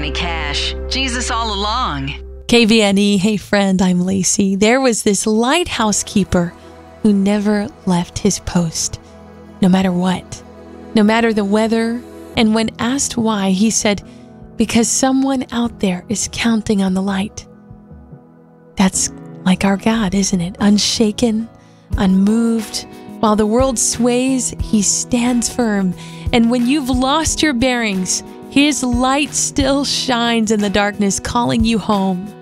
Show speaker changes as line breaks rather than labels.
Johnny Cash. Jesus all along.
KVNE, hey friend, I'm Lacey. There was this lighthouse keeper who never left his post, no matter what, no matter the weather. And when asked why, he said, because someone out there is counting on the light. That's like our God, isn't it? Unshaken, unmoved. While the world sways, he stands firm. And when you've lost your bearings, his light still shines in the darkness, calling you home.